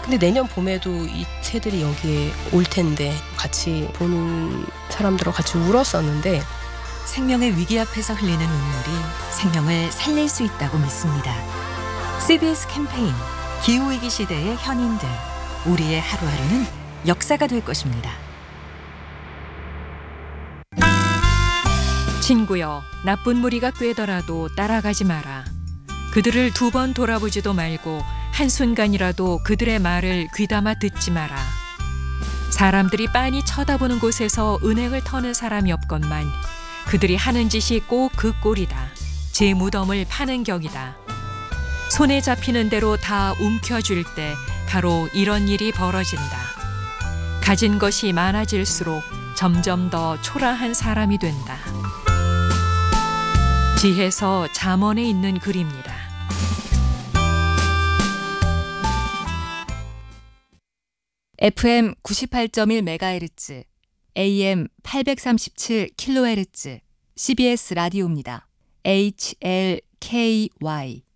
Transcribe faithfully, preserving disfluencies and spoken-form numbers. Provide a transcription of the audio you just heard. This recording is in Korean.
근데 내년 봄에도 이 새들이 여기에 올 텐데 같이 보는 사람들과 같이 울었었는데 생명의 위기 앞에서 흘리는 눈물이 생명을 살릴 수 있다고 믿습니다. 씨비에스 캠페인 기후위기 시대의 현인들, 우리의 하루하루는 역사가 될 것입니다. 친구여, 나쁜 무리가 꿰더라도 따라가지 마라. 그들을 두 번 돌아보지도 말고 한순간이라도 그들의 말을 귀담아 듣지 마라. 사람들이 빤히 쳐다보는 곳에서 은행을 터는 사람이 없건만 그들이 하는 짓이 꼭 그 꼴이다. 제 무덤을 파는 격이다. 손에 잡히는 대로 다 움켜쥘 때 바로 이런 일이 벌어진다. 가진 것이 많아질수록 점점 더 초라한 사람이 된다. 지혜서 잠언에 있는 글입니다. 에프엠 구십팔 점 일 메가헤르츠, 에이엠 팔백삼십칠 킬로헤르츠, 씨비에스 라디오입니다. 에이치엘케이와이